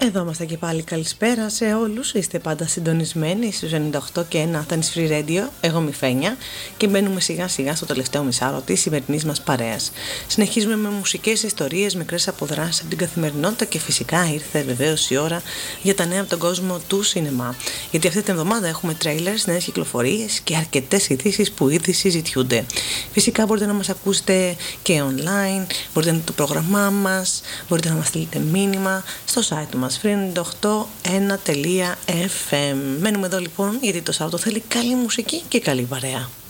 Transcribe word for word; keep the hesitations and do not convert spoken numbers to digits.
Εδώ είμαστε και πάλι, καλησπέρα σε όλους. Είστε πάντα συντονισμένοι στους ενενήντα οκτώ και ένα Athens Free Radio. Εγώ είμαι η Φένια και μπαίνουμε σιγά σιγά στο τελευταίο μισάρο της σημερινής μας παρέας. Συνεχίζουμε με μουσικές ιστορίες, μικρές αποδράσεις από την καθημερινότητα και φυσικά ήρθε βεβαίως η ώρα για τα νέα από τον κόσμο του σινεμά. Γιατί αυτή την εβδομάδα έχουμε trailers, νέες κυκλοφορίες και αρκετές ειδήσεις που ήδη συζητιούνται. Φυσικά μπορείτε να μας ακούσετε και online, μπορείτε να δείτε το πρόγραμμά μας, μπορείτε να μας στείλετε μήνυμα στο site του μας free ενενήντα οκτώ ένα τελεία εφ εμ. Μένουμε εδώ λοιπόν γιατί το Σάββατο θέλει καλή μουσική και καλή παρέα.